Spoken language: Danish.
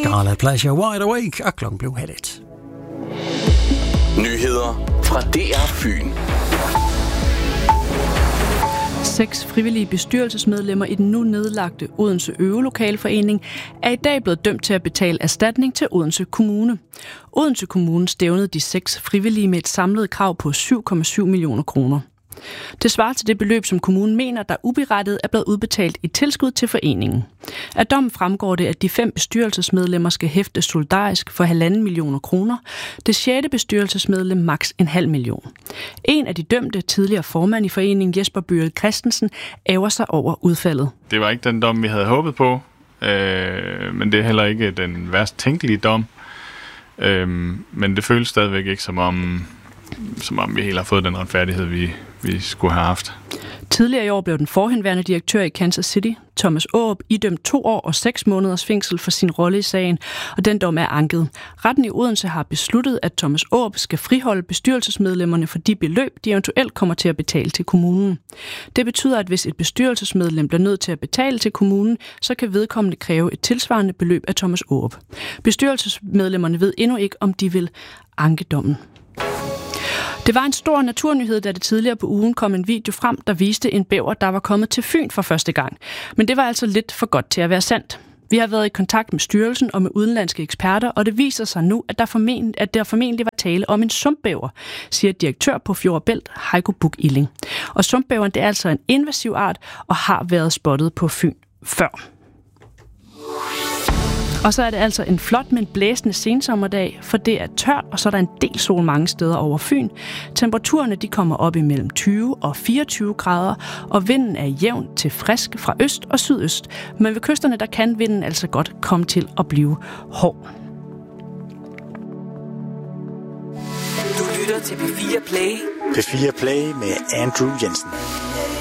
Scarlet Pleasure, Wide Awake, og klokken blev 1:30. Nyheder fra DR Fyn. 6 frivillige bestyrelsesmedlemmer i den nu nedlagte Odense Øvelokalforening er i dag blevet dømt til at betale erstatning til Odense Kommune. Odense Kommune stævnede de 6 frivillige med et samlet krav på 7,7 millioner kroner. Det svarer til det beløb, som kommunen mener, der uberettiget er blevet udbetalt i tilskud til foreningen. Af dommen fremgår det, at de 5 bestyrelsesmedlemmer skal hæftes solidarisk for 1,5 millioner kroner. Det 6. bestyrelsesmedlem maks 0,5 million. En af de dømte, tidligere formand i foreningen, Jesper Bøgel Christensen, ærger sig over udfaldet. Det var ikke den dom, vi havde håbet på, men det er heller ikke den værst tænkelige dom. Men det føles stadigvæk ikke som om vi helt har fået den retfærdighed, vi skulle have haft. Tidligere i år blev den forhenværende direktør i Kansas City, Thomas Aarup, idømt 2 år og 6 måneders fængsel for sin rolle i sagen, og den dom er anket. Retten i Odense har besluttet, at Thomas Aarup skal friholde bestyrelsesmedlemmerne for de beløb, de eventuelt kommer til at betale til kommunen. Det betyder, at hvis et bestyrelsesmedlem bliver nødt til at betale til kommunen, så kan vedkommende kræve et tilsvarende beløb af Thomas Aarup. Bestyrelsesmedlemmerne ved endnu ikke, om de vil anke dommen. Det var en stor naturnyhed, da det tidligere på ugen kom en video frem, der viste en bæver, der var kommet til Fyn for første gang. Men det var altså lidt for godt til at være sandt. Vi har været i kontakt med styrelsen og med udenlandske eksperter, og det viser sig nu, at der formentlig var tale om en sumpbæver, siger direktør på Fjord og Bælt, Heiko Buch-Illing. Og sumpbæveren, det er altså en invasiv art og har været spottet på Fyn før. Og så er det altså en flot, men blæsende sensommerdag, for det er tørt, og så er der en del sol mange steder over Fyn. Temperaturerne de kommer op imellem 20 og 24 grader, og vinden er jævn til frisk fra øst og sydøst. Men ved kysterne der kan vinden altså godt komme til at blive hård. Du lytter til P4 Play. P4 Play med Andrew Jensen.